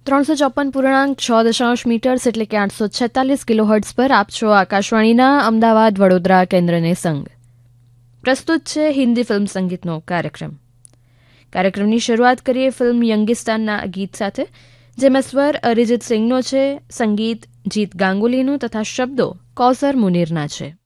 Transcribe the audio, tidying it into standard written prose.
354.6 metres એટલે કે 846 kilohertz પર આપ છો આકાશવાણીના અમદાવાદ વડોદરા કેન્દ્રને સંગ. પ્રસ્તુત છે હિન્દી ફિલ્મ સંગીતનો કાર્યક્રમની શરૂઆત કરીએ ફિલ્મ યંગિસ્તાનના ગીત સાથે, જેમાં સ્વર અરિજીત સિંહનો છે, સંગીત જીત ગાંગુલીનું તથા શબ્દો કૌસર મુનીરના છે.